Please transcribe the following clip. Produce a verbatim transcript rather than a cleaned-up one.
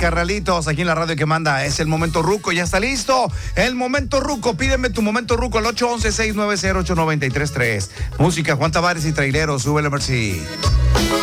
carnalitos, aquí en la radio que manda. Es el momento ruco, ya está listo. El momento ruco, pídeme tu momento ruco al ocho once, seis nueve cero, ocho nueve tres tres. Música, Juan Tavares y Traileros, súbele, merci.